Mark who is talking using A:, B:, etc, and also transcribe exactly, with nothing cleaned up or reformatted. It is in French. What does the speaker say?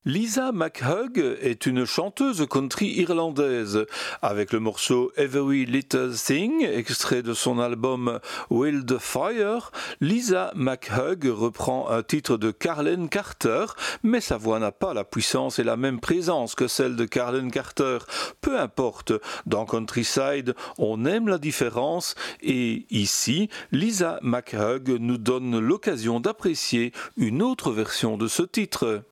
A: Lisa McHugh est une chanteuse country irlandaise. Avec le morceau Every Little Thing, extrait de son album Wildfire, Lisa McHugh reprend un titre de Carlen Carter, mais sa voix n'a pas la puissance et la même présence que celle de Carlen Carter. Peu importe, dans Countryside, on aime la différence et ici, Lisa McHugh nous donne l'occasion d'apprécier une autre version de ce titre.